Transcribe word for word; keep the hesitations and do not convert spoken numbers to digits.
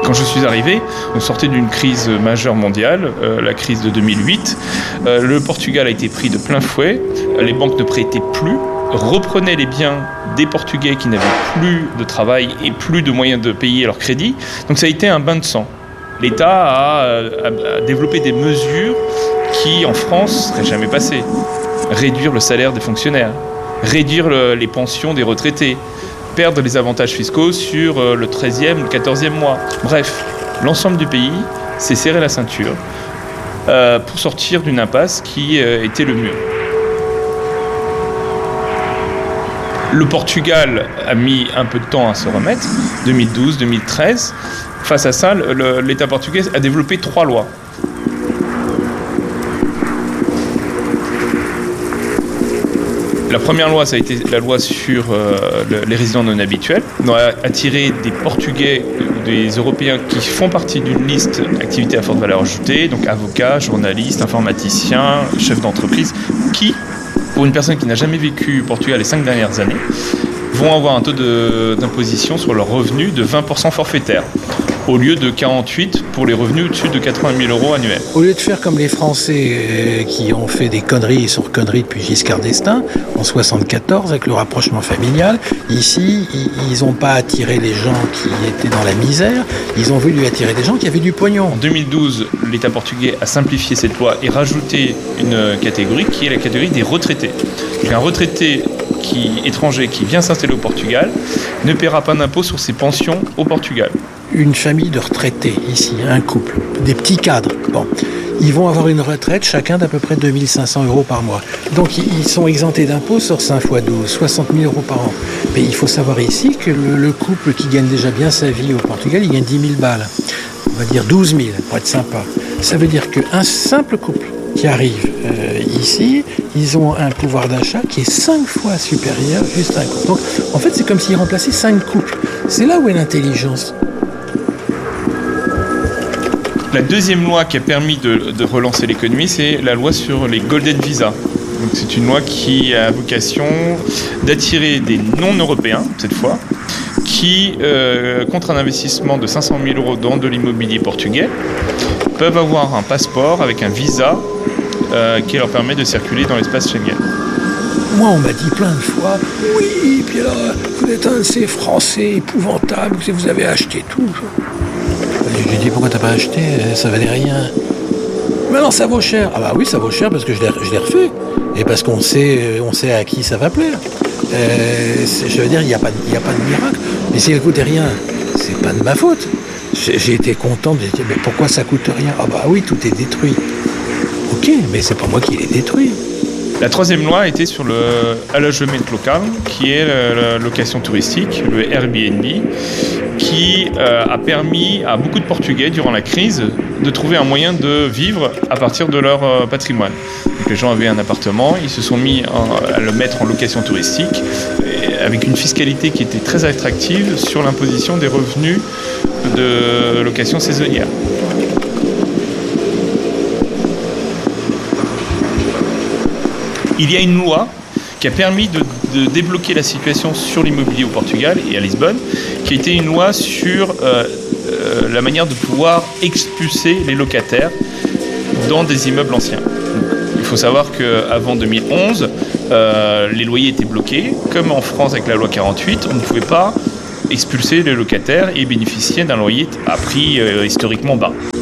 Quand je suis arrivé, on sortait d'une crise majeure mondiale, euh, la crise de deux mille huit. Euh, le Portugal a été pris de plein fouet, les banques ne prêtaient plus, reprenaient les biens des Portugais qui n'avaient plus de travail et plus de moyens de payer leur crédit. Donc ça a été un bain de sang. L'État a, a, a développé des mesures qui, en France, ne seraient jamais passées. Réduire le salaire des fonctionnaires, réduire le, les pensions des retraités, perdre les avantages fiscaux sur le treizième, le quatorzième mois. Bref, l'ensemble du pays s'est serré la ceinture euh, pour sortir d'une impasse qui euh, était le mur. Le Portugal a mis un peu de temps à se remettre, deux mille douze, deux mille treize. Face à ça, le, l'État portugais a développé trois lois. La première loi, ça a été la loi sur euh, le, les résidents non habituels. On a attiré des Portugais, des Européens qui font partie d'une liste d'activités à forte valeur ajoutée, donc avocats, journalistes, informaticiens, chefs d'entreprise, qui, pour une personne qui n'a jamais vécu au Portugal les cinq dernières années, vont avoir un taux de, d'imposition sur leurs revenus de vingt pour cent forfaitaire, au lieu de quarante-huit pour les revenus au-dessus de quatre-vingt mille euros annuels. Au lieu de faire comme les Français euh, qui ont fait des conneries sur conneries depuis Giscard d'Estaing, en soixante-quatorze, avec le rapprochement familial, ici, ils n'ont pas attiré les gens qui étaient dans la misère, ils ont voulu attirer des gens qui avaient du pognon. En deux mille douze, l'État portugais a simplifié cette loi et rajouté une catégorie qui est la catégorie des retraités. Donc un retraité qui, étranger qui vient s'installer au Portugal ne paiera pas d'impôt sur ses pensions au Portugal. Une famille de retraités, ici, un couple, des petits cadres, bon, ils vont avoir une retraite chacun d'à peu près deux mille cinq cents euros par mois. Donc ils sont exemptés d'impôts sur cinq fois douze, soixante mille euros par an. Mais il faut savoir ici que le, le couple qui gagne déjà bien sa vie au Portugal, il gagne dix mille balles. On va dire douze mille, pour être sympa. Ça veut dire qu'un simple couple qui arrive euh, ici, ils ont un pouvoir d'achat qui est cinq fois supérieur juste à un couple. Donc en fait, c'est comme s'ils remplaçaient cinq couples. C'est là où est l'intelligence. La deuxième loi qui a permis de, de relancer l'économie, c'est la loi sur les Golden Visa. Donc c'est une loi qui a vocation d'attirer des non-européens, cette fois, qui, euh, contre un investissement de cinq cent mille euros dans de l'immobilier portugais, peuvent avoir un passeport avec un visa euh, qui leur permet de circuler dans l'espace Schengen. Moi, on m'a dit plein de fois, oui, puis alors, vous êtes un de ces Français épouvantables, vous avez acheté tout. Je lui ai dit, pourquoi t'as pas acheté? Ça valait rien. Mais non, ça vaut cher. Ah bah oui, ça vaut cher parce que je l'ai, je l'ai refait. Et parce qu'on sait, on sait à qui ça va plaire. Euh, je veux dire, il n'y a, a pas de miracle. Mais si ça ne coûtait rien, c'est pas de ma faute. J'ai, j'ai été content de dire, mais pourquoi ça coûte rien? Ah bah oui, tout est détruit. Ok, mais c'est pas moi qui l'ai détruit. La troisième loi était sur le alojamento local, qui est la location touristique, le Airbnb, qui euh, a permis à beaucoup de Portugais, durant la crise, de trouver un moyen de vivre à partir de leur euh, patrimoine. Donc, les gens avaient un appartement, ils se sont mis en, à le mettre en location touristique, avec une fiscalité qui était très attractive sur l'imposition des revenus de location saisonnière. Il y a une loi qui a permis de, de débloquer la situation sur l'immobilier au Portugal et à Lisbonne, qui a été une loi sur euh, euh, la manière de pouvoir expulser les locataires dans des immeubles anciens. Donc, il faut savoir qu'avant deux mille onze, euh, les loyers étaient bloqués. Comme en France avec la loi quarante-huit, on ne pouvait pas expulser les locataires et bénéficier d'un loyer à prix euh, historiquement bas.